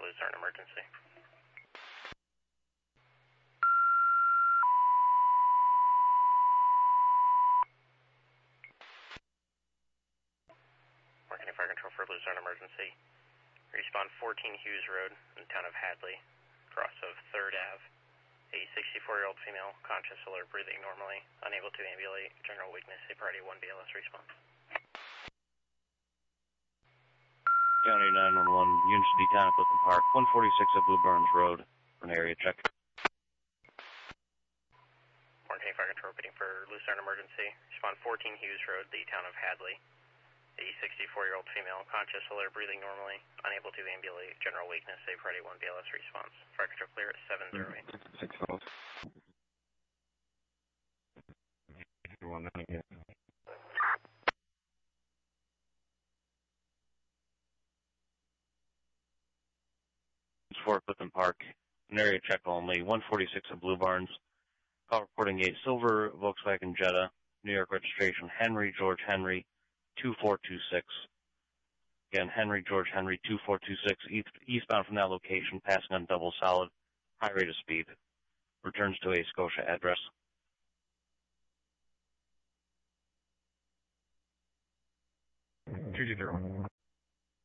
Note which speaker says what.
Speaker 1: Luzerne emergency. County Fire Control for Luzerne emergency. Respawn 14 Hughes Road in the town of Hadley, cross of 3rd Ave. A 64-year-old female, conscious, alert, breathing normally, unable to ambulate, general weakness, a priority 1 BLS response.
Speaker 2: County 911, units to the town of Clifton Park, 146 of Blue Burns Road, for an area check.
Speaker 1: County Fire Control repeating for Luzerne emergency. Respawn 14 Hughes Road, the town of Hadley. A 64-year-old female, conscious, alert, breathing normally, unable to ambulate, general weakness, a priority 1 BLS response. Fire Control clear at 708.
Speaker 3: 6 calls. 1 again.
Speaker 2: For Clifton Park, an area check only, 146 of Blue Barns. Call reporting a silver Volkswagen Jetta, New York registration, Henry George Henry, 2426. Again, Henry George Henry, 2426, eastbound from that location, passing on double solid, high rate of speed. Returns to a Scotia address.
Speaker 3: 220.